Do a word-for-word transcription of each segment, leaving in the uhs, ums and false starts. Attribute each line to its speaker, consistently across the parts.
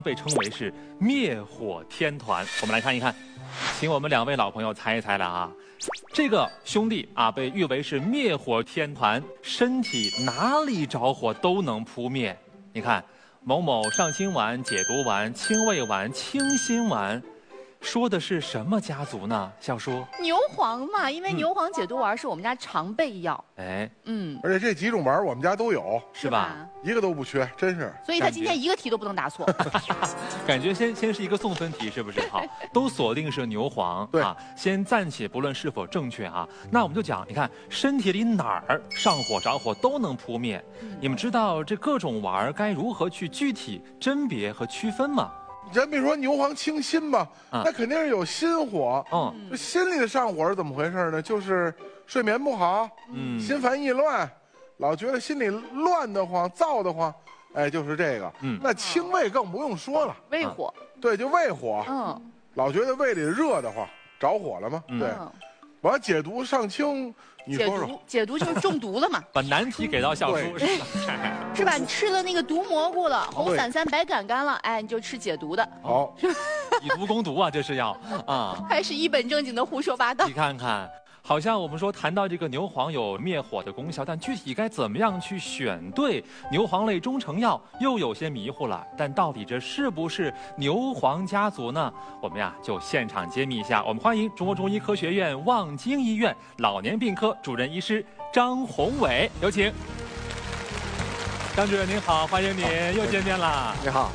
Speaker 1: 被称为是灭火天团。我们来看一看，请我们两位老朋友猜一猜了啊。这个兄弟啊，被誉为是灭火天团，身体哪里着火都能扑灭。你看，某某上清丸、解毒丸、清胃丸、清心丸。 说的是什么家族呢？小叔，
Speaker 2: 牛黄嘛，因为牛黄解毒丸是我们家常备药。
Speaker 1: 哎，
Speaker 2: 嗯，
Speaker 3: 而且这几种丸我们家都有，
Speaker 1: 是吧？
Speaker 3: 一个都不缺，真是。
Speaker 2: 所以他今天一个题都不能答错。
Speaker 1: 感觉先先是一个送分题，是不是？好，都锁定是牛黄。
Speaker 3: 对
Speaker 1: 啊，先暂且不论是否正确啊。那我们就讲，你看身体里哪儿上火着火都能扑灭。嗯、你们知道这各种丸该如何去具体甄别和区分吗？
Speaker 3: 咱别说牛黄清心吧，
Speaker 1: 嗯、
Speaker 3: 那肯定是有心火。嗯，这心里的上火是怎么回事呢？就是睡眠不好，嗯，心烦意乱，老觉得心里乱得慌、躁得慌，哎，就是这个。嗯，那清胃更不用说了，
Speaker 2: 胃火。
Speaker 3: 对，就胃火。嗯，老觉得胃里热得慌，着火了吗？对。完解毒上清，你说说。
Speaker 2: 解毒就是中毒了嘛？
Speaker 1: 把难题给到小叔是吧？
Speaker 2: 是吧？你吃了那个毒蘑菇了，红伞伞白杆杆了，哎，你就吃解毒的。
Speaker 3: 好，
Speaker 1: 以毒攻毒啊，这是要啊。
Speaker 2: 还是一本正经的胡说八道。
Speaker 1: 你看看。 好像我们说谈到这个牛黄有灭火的功效，但具体该怎么样去选对牛黄类中成药，又有些迷糊了。但到底这是不是牛黄家族呢？我们呀就现场揭秘一下。我们欢迎中国中医科学院望京医院老年病科主任医师张宏伟，有请。张主任您好，欢迎您，又见面了。
Speaker 4: 你好。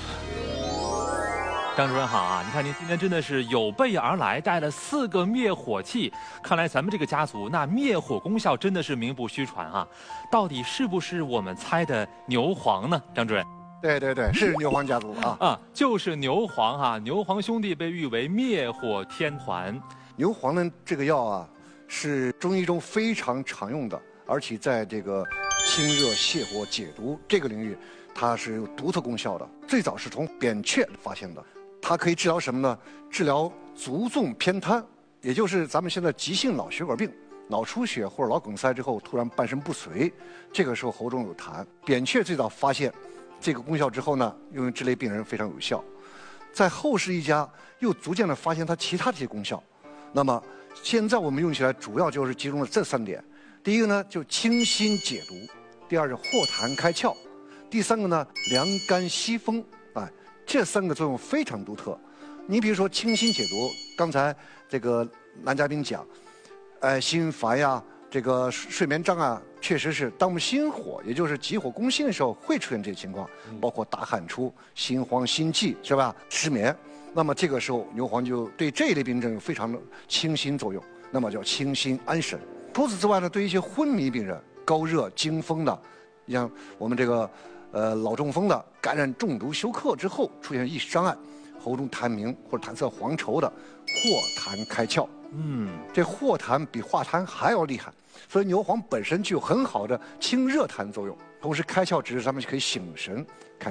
Speaker 1: 张主任好啊！你看您今天真的是有备而来，带了四个灭火器。看来咱们这个家族那灭火功效真的是名不虚传啊！到底是不是我们猜的牛黄呢？张主任？
Speaker 4: 对对对，是牛黄家族啊！
Speaker 1: 啊，就是牛黄哈、啊！牛黄兄弟被誉为灭火天团。
Speaker 4: 牛黄呢，这个药啊，是中医中非常常用的，而且在这个清热泻火解毒这个领域，它是有独特功效的。最早是从扁鹊发现的。 它可以治疗什么呢？治疗足纵偏瘫，也就是咱们现在急性脑血管病、脑出血或者脑梗塞之后突然半身不遂，这个时候喉中有痰。扁鹊最早发现这个功效之后呢，用于这类病人非常有效。在后世一家又逐渐的发现它其他的一些功效。那么现在我们用起来主要就是集中了这三点：第一个呢就清心解毒，第二是化痰开窍，第三个呢凉肝息风。哎。 这三个作用非常独特，你比如说清心解毒，刚才这个男嘉宾讲，呃，心烦呀，这个睡眠障碍，确实是当我们心火，也就是急火攻心的时候会出现这些情况，包括大汗出、心慌、心悸，是吧？失眠，那么这个时候牛黄就对这一类病症有非常的清心作用，那么叫清心安神。除此之外呢，对一些昏迷病人、高热惊风的，像我们这个。 呃，脑中风的感染中毒休克之后出现意识障碍，喉中痰鸣或者痰色黄稠的，化痰开窍。嗯，这化痰比化痰还要厉害，所以牛黄本身具有很好的清热痰作用，同时开窍指咱们可以醒神。开